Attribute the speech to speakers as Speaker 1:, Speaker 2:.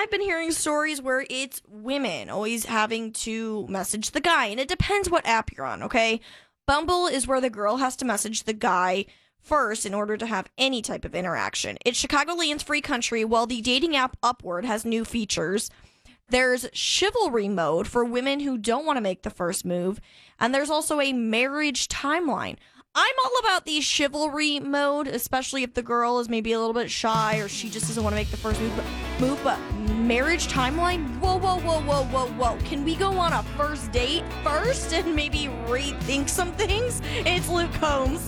Speaker 1: I've been hearing stories where it's women always having to message the guy, and it depends what app you're on, okay? Bumble is where the girl has to message the guy first in order to have any type of interaction. It's Chicagoland's free country, while the dating app Upward has new features. There's chivalry mode for women who don't want to make the first move, and there's also a marriage timeline. I'm all about the chivalry mode, especially if the girl is maybe a little bit shy or she just doesn't want to make the first move. But marriage timeline? Whoa, whoa, whoa, whoa, whoa, whoa. Can we go on a first date first and maybe rethink some things? It's Luke Combs.